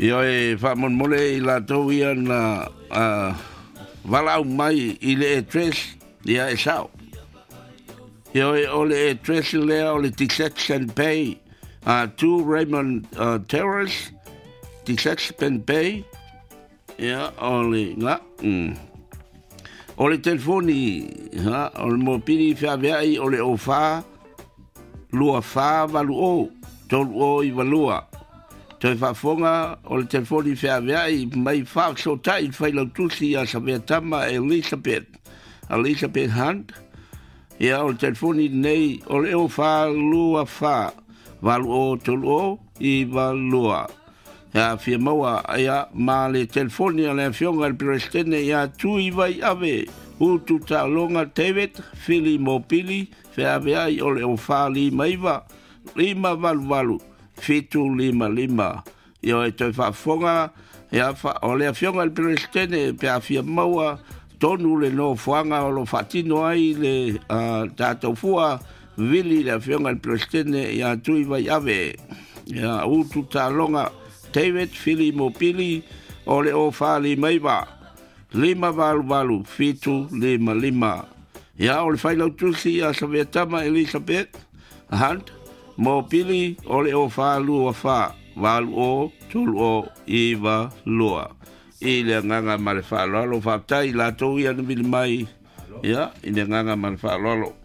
Ia e whamon mole I la tau ia na walau mai I le e tres ia e sao. Ia o le e tres lea o le T-Sex and Pay two Raymond Terrace T-Sex and Pay ia o le nga o le telefoni o le mopini whiaweai o le o wha lua wha walu o tolu o I walua toi whafonga o le telefoni whiaweai mai wha so tai whailau tusi a sa mea tama Elizabeth Hunt ia o le telefoni nei o le o wha lua wha walu o tolu o I walua ia fia maua ia ma le telefoni a le fionga le presidente ia tui vai ave utu ta longa David Philly Mopili whiaweai o le o wha lima iwa lima walu fitu lima ia e toi whafonga ia o le fionga le presidente pe a fia maua tonu le no fuanga o lo fatino ai le tātou fua vili le fionga le presidente ia tui vai ave ia utu ta longa David Philly Mopili o le o wha lima iwa lima walu fitu lima ia o le whailau tusi a sa mea tama Elizabeth Hunt Mopili o le o wha lua wha walu o tolu o iwa lua I le nganga ma le wha lolo wha tai la tau ia na mili mai ia I le nganga ma le wha lolo